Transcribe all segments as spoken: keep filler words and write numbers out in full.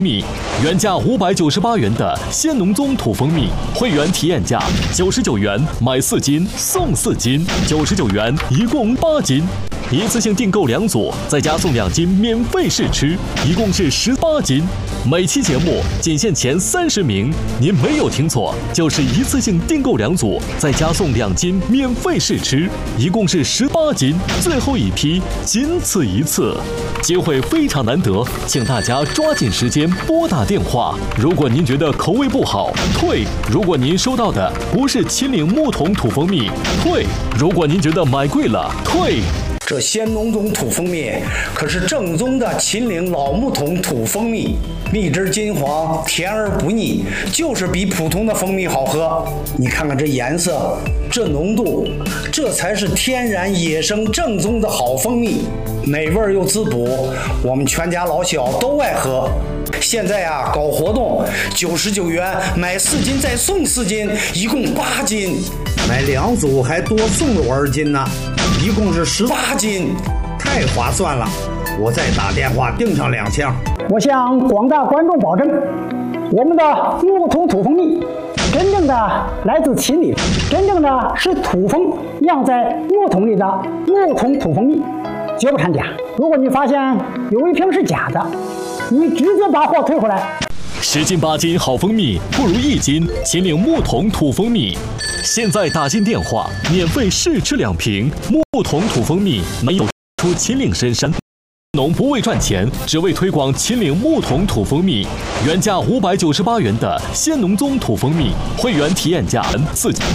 蜜，原价五百九十八元的鲜农宗土蜂蜜，会员体验价九十九元买四斤送四斤，九十九元一共八斤，一次性订购两组，再加送两斤免费试吃，一共是十八斤。每期节目仅限前三十名，您没有听错，就是一次性订购两组，再加送两斤免费试吃，一共是十八斤，最后一批仅此一次，机会非常难得，请大家抓紧时间拨打电话。如果您觉得口味不好，退；如果您收到的不是秦岭木桶土蜂蜜，退；如果您觉得买贵了，退。 这鲜农宗土蜂蜜可是正宗的秦岭老木桶土蜂蜜，蜜汁金黄，甜而不腻，就是比普通的蜂蜜好喝。你看看这颜色，这浓度，这才是天然野生正宗的好蜂蜜，美味又滋补，我们全家老小都爱喝。现在啊，搞活动，九十九元买四斤再送四斤，一共八斤，买两组还多送了我二斤呢，一共是十八斤，太划算了！我再打电话订上两箱。 我向广大观众保证，我们的木桶土蜂蜜真正的来自秦岭，真正的是土蜂酿在木桶里的木桶土蜂蜜，绝不掺假。如果你发现有一瓶是假的，你直接把货退回来。 十斤八斤好蜂蜜不如一斤秦岭木桶土蜂蜜。现在打进电话，免费试吃两瓶木桶土蜂蜜，没有出秦岭深山。农不为赚钱，只为推广秦岭木桶土蜂蜜。原价五百九十八元的鲜农宗土蜂蜜，会员体验价四斤。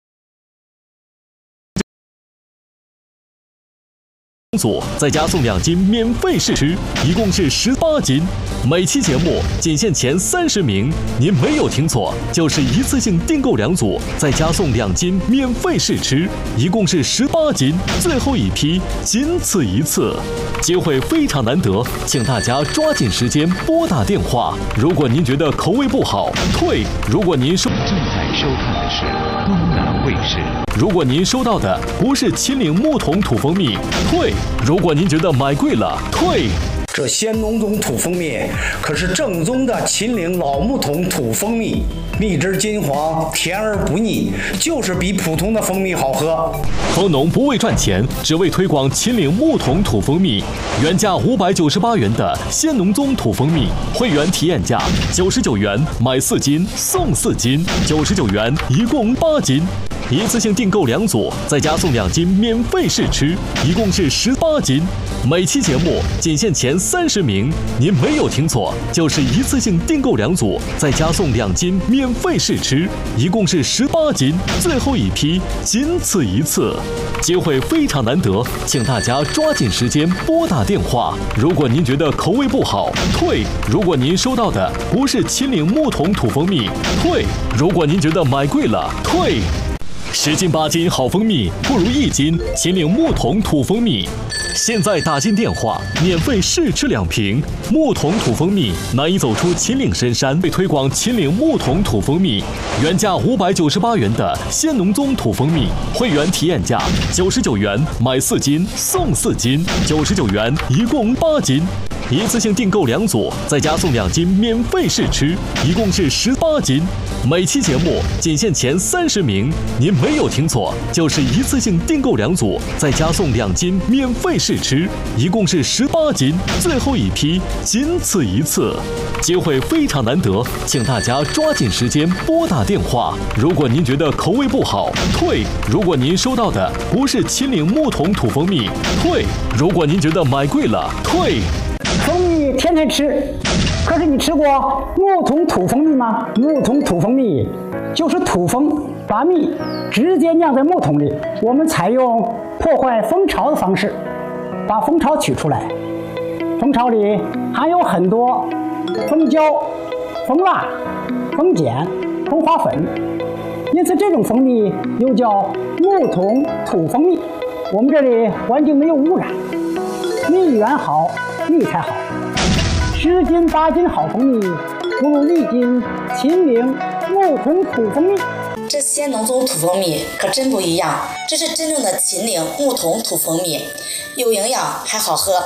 组再加送两斤免费试吃，一共是十八斤。每期节目仅限前三十名，您没有听错，就是一次性订购两组，再加送两斤免费试吃，一共是十八斤，最后一批仅此一次，机会非常难得，请大家抓紧时间拨打电话。如果您觉得口味不好，退；如果您收正在收看的是东南卫视。 如果您收到的不是秦岭木桶土蜂蜜，退；如果您觉得买贵了，退。 这鲜农宗土蜂蜜可是正宗的秦岭老木桶土蜂蜜，蜜汁金黄，甜而不腻，就是比普通的蜂蜜好喝。 蜂农不为赚钱，只为推广秦岭木桶土蜂蜜。原价五百九十八元的鲜农宗土蜂蜜，会员体验价九十九元买四斤送四斤，九十九元一共八斤。一次性订购两组，再加送两斤免费试吃，一共是十八斤。每期节目仅限前三十名，您没有听错，就是一次性订购两组，再加送两斤免费试吃，一共是十八斤，最后一批仅此一次，机会非常难得，请大家抓紧时间拨打电话。如果您觉得口味不好，退；如果您收到的不是秦岭木桶土蜂蜜，退；如果您觉得买贵了，退。十斤八斤好蜂蜜不如一斤秦岭木桶土蜂蜜。现在打进电话，免费试吃两瓶木桶土蜂蜜，难以走出秦岭深山，为推广秦岭木桶土蜂蜜。原价五百九十八元的鲜农宗土蜂蜜，会员体验价九十九元买四斤送四斤，九十九元一共八斤。一次性订购两组，再加送两斤免费试吃，一共是十八斤。每期节目仅限前三十名，您没有听错，就是一次性订购两组，再加送两斤免费试吃，一共是十八斤，最后一批仅此一次，机会非常难得，请大家抓紧时间拨打电话。如果您觉得口味不好，退；如果您收到的不是秦岭木桶土蜂蜜，退；如果您觉得买贵了，退。 蜂蜜天天吃，可是你吃过木桶土蜂蜜吗？木桶土蜂蜜就是土蜂把蜜直接酿在木桶里，我们采用破坏蜂巢的方式把蜂巢取出来。蜂巢里含有很多蜂胶、蜂蜡、蜂碱、蜂花粉，因此这种蜂蜜又叫木桶土蜂蜜。我们这里环境没有污染，蜜源好，蜜才好。十斤八斤好蜂蜜，不如一斤秦岭木桶土蜂蜜。 这鲜农宗土蜂蜜可真不一样，这是真正的秦岭木桶土蜂蜜，有营养还好喝。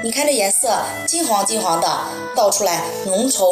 你看这颜色金黄金黄的，倒出来浓稠